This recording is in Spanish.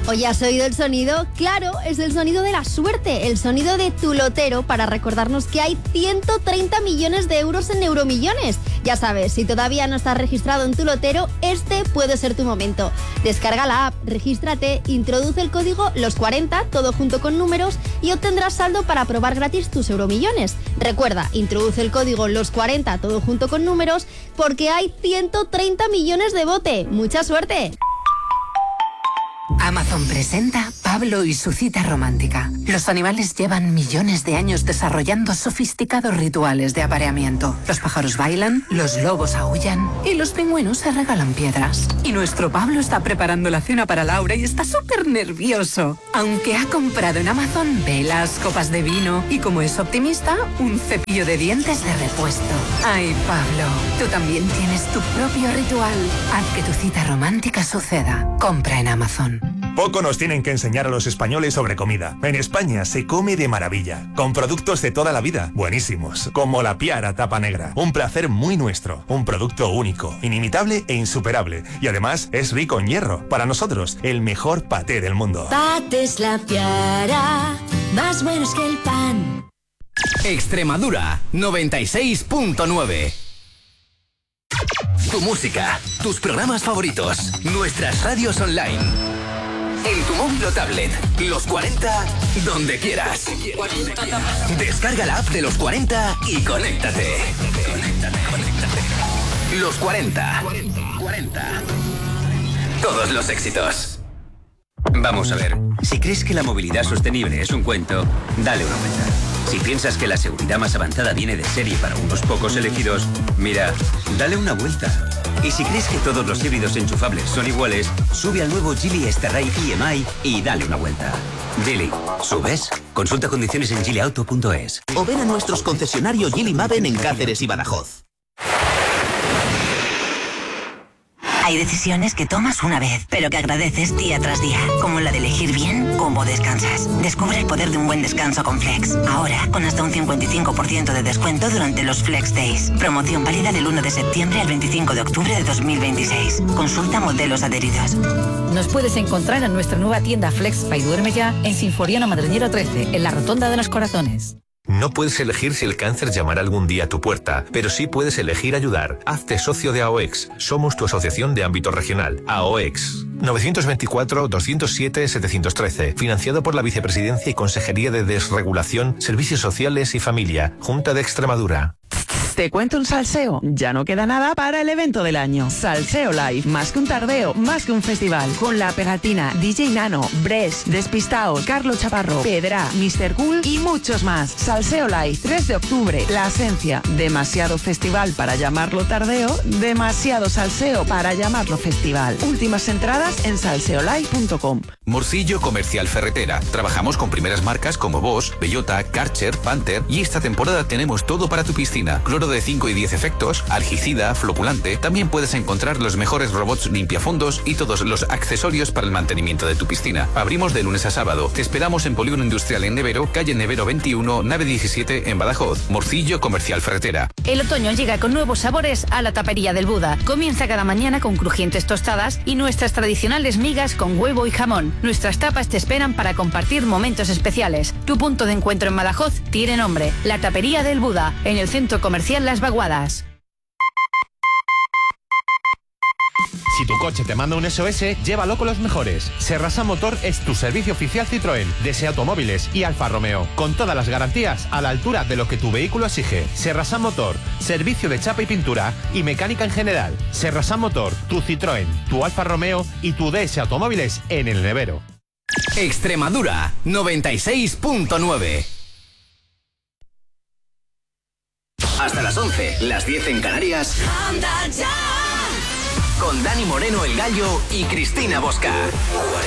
Oye, ¿has oído el sonido? Claro, es el sonido de la suerte, el sonido de tu lotero para recordarnos que hay 130 millones de euros en Euromillones. Ya sabes, si todavía no estás registrado en tu lotero, este puede ser tu momento. Descarga la app, regístrate, introduce el código LOS40, todo junto con números, y obtendrás saldo para probar gratis tus Euromillones. Recuerda, introduce el código LOS40, todo junto con números, porque hay 130 millones de bote. ¡Mucha suerte! Amazon presenta Pablo y su cita romántica. Los animales llevan millones de años desarrollando sofisticados rituales de apareamiento. Los pájaros bailan, los lobos aúllan y los pingüinos se regalan piedras. Y nuestro Pablo está preparando la cena para Laura y está súper nervioso. Aunque ha comprado en Amazon velas, copas de vino y, como es optimista, un cepillo de dientes de repuesto. Ay, Pablo, tú también tienes tu propio ritual. Haz que tu cita romántica suceda. Compra en Amazon. Poco nos tienen que enseñar a los españoles sobre comida. En España se come de maravilla, con productos de toda la vida, buenísimos, como la Piara tapa negra. Un placer muy nuestro, un producto único, inimitable e insuperable. Y además es rico en hierro. Para nosotros, el mejor paté del mundo. Patés La Piara, más buenos que el pan. Extremadura, 96.9. Tu música, tus programas favoritos, nuestras radios online. En tu móvil o tablet, Los 40, donde quieras. Descarga la app de Los 40 y conéctate. Los 40. Todos los éxitos. Vamos a ver, si crees que la movilidad sostenible es un cuento, dale una vuelta. Si piensas que la seguridad más avanzada viene de serie para unos pocos elegidos, mira, dale una vuelta. Y si crees que todos los híbridos enchufables son iguales, sube al nuevo Geely Starray EMI y dale una vuelta. Geely, ¿subes? Consulta condiciones en geelyauto.es. O ven a nuestros concesionarios Geely Maven en Cáceres y Badajoz. Hay decisiones que tomas una vez, pero que agradeces día tras día, como la de elegir bien cómo descansas. Descubre el poder de un buen descanso con Flex. Ahora, con hasta un 55% de descuento durante los Flex Days. Promoción válida del 1 de septiembre al 25 de octubre de 2026. Consulta modelos adheridos. Nos puedes encontrar en nuestra nueva tienda Flex by Duerme Ya en Sinforiano Madreñero 13, en la Rotonda de los Corazones. No puedes elegir si el cáncer llamará algún día a tu puerta, pero sí puedes elegir ayudar. Hazte socio de AOEX. Somos tu asociación de ámbito regional. AOEX. 924-207-713. Financiado por la Vicepresidencia y Consejería de Desregulación, Servicios Sociales y Familia. Junta de Extremadura. ¿Te cuento un salseo? Ya no queda nada para el evento del año. Salseo Live, más que un tardeo, más que un festival. Con La Pegatina, DJ Nano, Bres, Despistao, Carlos Chaparro, Pedra, Mr. Cool y muchos más. Salseo Live, 3 de octubre, La Esencia. Demasiado festival para llamarlo tardeo, demasiado salseo para llamarlo festival. Últimas entradas en salseolive.com. Morcillo Comercial Ferretera. Trabajamos con primeras marcas como Bosch, Bellota, Karcher, Panther y esta temporada tenemos todo para tu piscina. Cloro de 5 y 10 efectos, algicida, flopulante. También puedes encontrar los mejores robots limpiafondos y todos los accesorios para el mantenimiento de tu piscina. Abrimos de lunes a sábado. Te esperamos en Polígono Industrial en Nevero, calle Nevero 21, nave 17 en Badajoz. Morcillo Comercial Ferretera. El otoño llega con nuevos sabores a la Tapería del Buda. Comienza cada mañana con crujientes tostadas y nuestras tradicionales migas con huevo y jamón. Nuestras tapas te esperan para compartir momentos especiales. Tu punto de encuentro en Badajoz tiene nombre: La Tapería del Buda, en el Centro Comercial Las Vaguadas. Si tu coche te manda un SOS, llévalo con los mejores. Serrasa Motor es tu servicio oficial Citroën, de Automóviles y Alfa Romeo, con todas las garantías a la altura de lo que tu vehículo exige. Serrasa Motor, servicio de chapa y pintura y mecánica en general. Serrasa Motor, tu Citroën, tu Alfa Romeo y tu DS Automóviles en el Nevero. Extremadura, 96.9. Hasta las 11, las 10 en Canarias. Con Dani Moreno el Gallo y Cristina Bosca.